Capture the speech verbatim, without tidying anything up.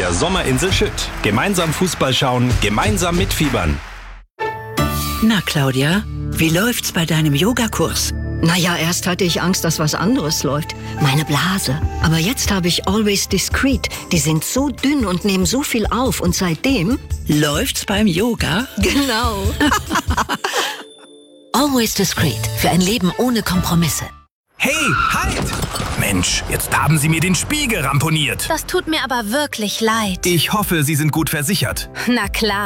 der Sommerinsel Schütt. Gemeinsam Fußball schauen, gemeinsam mitfiebern. Na, Claudia, wie läuft's bei deinem Yogakurs? Naja, erst hatte ich Angst, dass was anderes läuft. Meine Blase. Aber jetzt habe ich Always Discreet. Die sind so dünn und nehmen so viel auf. Und seitdem... Läuft's beim Yoga? Genau. Always Discreet. Für ein Leben ohne Kompromisse. Hey, halt! Mensch, jetzt haben Sie mir den Spiegel ramponiert. Das tut mir aber wirklich leid. Ich hoffe, Sie sind gut versichert. Na klar.